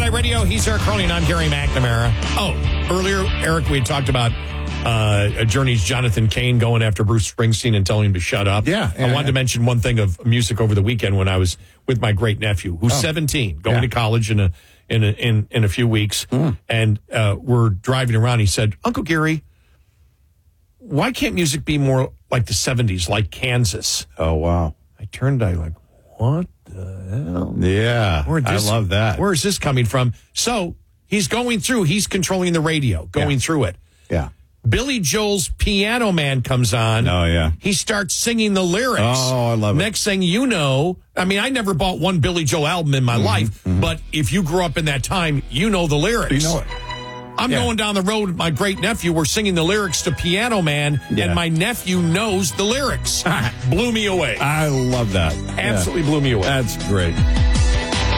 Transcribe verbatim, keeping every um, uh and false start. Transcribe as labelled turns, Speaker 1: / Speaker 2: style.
Speaker 1: Night Radio. He's Eric Cronin. I'm Gary McNamara. Oh, earlier, Eric, we had talked about uh, Journey's Jonathan Cain going after Bruce Springsteen and telling him to shut up.
Speaker 2: Yeah.
Speaker 1: I wanted to mention one thing of music over the weekend when I was with my great nephew, who's
Speaker 2: Oh.
Speaker 1: seventeen, going
Speaker 2: Yeah.
Speaker 1: to college in a in a, in, in a few weeks.
Speaker 2: Mm.
Speaker 1: And uh, we're driving around. He said, Uncle Gary, why can't music be more like the seventies, like Kansas?
Speaker 2: Oh, wow.
Speaker 1: I turned, I like, what the hell?
Speaker 2: Yeah.
Speaker 1: Where
Speaker 2: I
Speaker 1: this-
Speaker 2: love that.
Speaker 1: Where is this coming from? So he's going through, he's controlling the radio, going
Speaker 2: Yeah.
Speaker 1: through it.
Speaker 2: Yeah.
Speaker 1: Billy Joel's Piano Man comes on.
Speaker 2: Oh, yeah.
Speaker 1: He starts singing the lyrics.
Speaker 2: Oh, I love it.
Speaker 1: Next thing you know, I mean, I never bought one Billy Joel album in my life, but if you grew up in that time, you know the lyrics.
Speaker 2: You know it.
Speaker 1: I'm
Speaker 2: Yeah.
Speaker 1: going down the road with my great nephew. We're singing the lyrics to Piano Man,
Speaker 2: Yeah.
Speaker 1: and my nephew knows the lyrics. Blew me away.
Speaker 2: I love that.
Speaker 1: Absolutely blew me away.
Speaker 2: That's great.